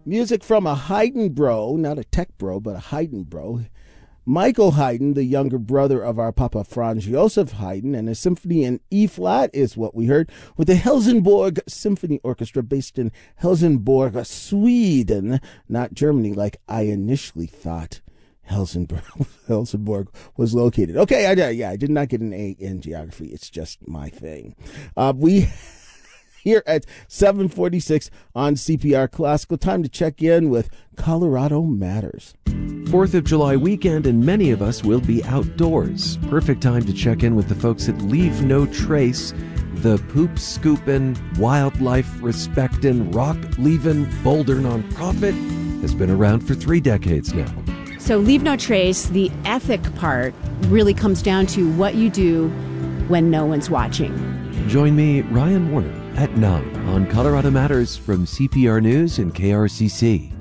Music from a Haydn bro, not a tech bro, but a Haydn bro. Michael Haydn, the younger brother of our Papa Franz Joseph Haydn, and a symphony in E-flat is what we heard with the Helsingborg Symphony Orchestra based in Helsingborg, Sweden, not Germany like I initially thought Helsingborg was located. Okay, I did not get an A in geography. It's just my thing. We here at 7:46 on CPR Classical. Time to check in with Colorado Matters. 4th of July weekend, and many of us will be outdoors. Perfect time to check in with the folks at Leave No Trace, the poop scoopin', wildlife respectin', rock leavin', boulder nonprofit has been around for 3 decades now. So Leave No Trace, the ethic part, really comes down to what you do when no one's watching. Join me, Ryan Warner, at 9 on Colorado Matters from CPR News and KRCC.